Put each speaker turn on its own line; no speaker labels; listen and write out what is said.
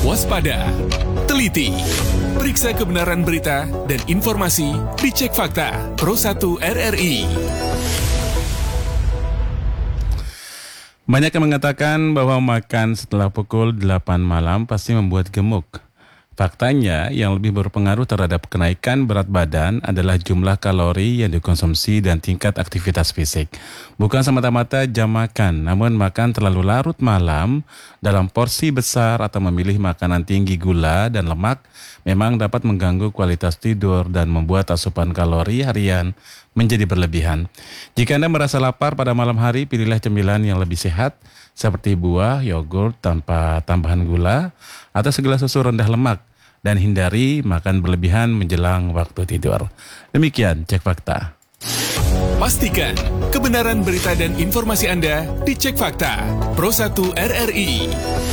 waspada, teliti. Periksa kebenaran berita dan informasi di Cek Fakta Pro 1 RRI.
Banyak yang mengatakan bahwa makan setelah pukul 8 malam pasti membuat gemuk. Faktanya, yang lebih berpengaruh terhadap kenaikan berat badan adalah jumlah kalori yang dikonsumsi dan tingkat aktivitas fisik. Bukan semata-mata jam makan, namun makan terlalu larut malam dalam porsi besar atau memilih makanan tinggi gula dan lemak memang dapat mengganggu kualitas tidur dan membuat asupan kalori harian menjadi berlebihan. Jika Anda merasa lapar pada malam hari, pilihlah cemilan yang lebih sehat seperti buah, yogurt tanpa tambahan gula, atau segelas susu rendah lemak, dan hindari makan berlebihan menjelang waktu tidur. Demikian Cek Fakta.
Pastikan kebenaran berita dan informasi Anda di Cek Fakta Pro 1 RRI.